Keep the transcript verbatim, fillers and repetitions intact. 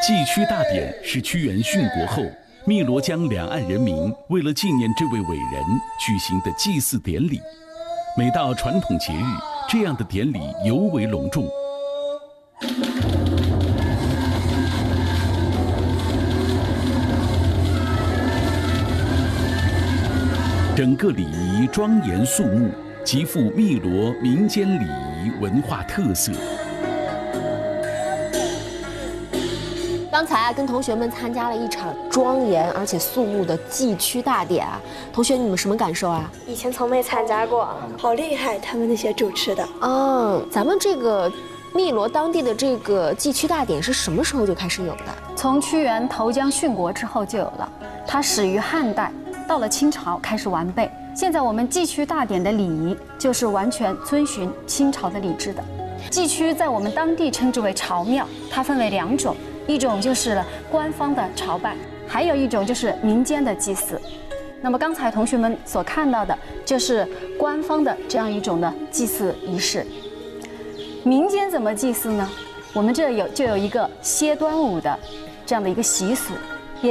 祭屈大典是屈原殉国后，汨罗江两岸人民为了纪念这位伟人举行的祭祀典礼。每到传统节日，这样的典礼尤为隆重。整个礼仪庄严肃穆，极富汨罗民间礼仪文化特色。 刚才啊，跟同学们参加了一场庄严而且肃穆的祭屈大典啊，同学你们什么感受啊？ 以前从没参加过，好厉害，他们那些主持的。 嗯，咱们这个汨罗当地的这个祭屈大典是什么时候就开始有的？ 从屈原投江殉国之后就有了，它始于汉代，到了清朝开始完备。现在我们祭屈大典的礼仪就是完全遵循清朝的礼制的。祭屈在我们当地称之为朝庙，它分为两种。一种就是官方的朝拜，还有一种就是民间的祭祀。那么刚才同学们所看到的，就是官方的这样一种的祭祀仪式。民间怎么祭祀呢？我们这有就有一个歇端午的这样的一个习俗。